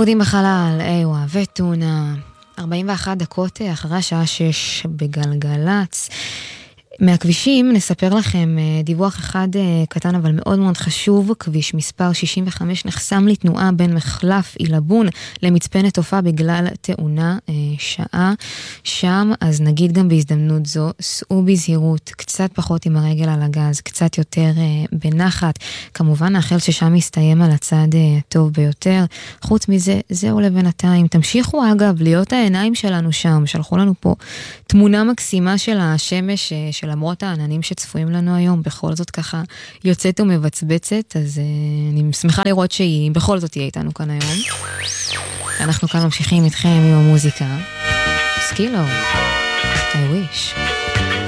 אבודים בחלל, איווה וטונה, 41 דקות אחרי השעה 6 בגלגלץ. מהכבישים נספר לכם דיווח אחד קטן אבל מאוד מאוד חשוב. כביש מספר 65 נחסם לתנועה בין מחלף אילבון למצפנת תופעה בגלל תאונה שעה שם. אז נגיד גם בהזדמנות זו, סעו בזהירות, קצת פחות עם הרגל על הגז, קצת יותר בנחת. כמובן נאחל ששם יסתיים על הצד טוב ביותר. חוץ מזה, זהו לבינתיים. תמשיכו אגב להיות העיניים שלנו שם. שלחו לנו פה תמונה מקסימה של השמש שלמרות העננים שצפויים לנו היום, בכל זאת ככה יוצאת ומבצבצת, אז אני שמחה לראות שהיא בכל זאת תהיה איתנו כאן היום. אנחנו כאן ממשיכים איתכם עם המוזיקה. סקילו, I wish.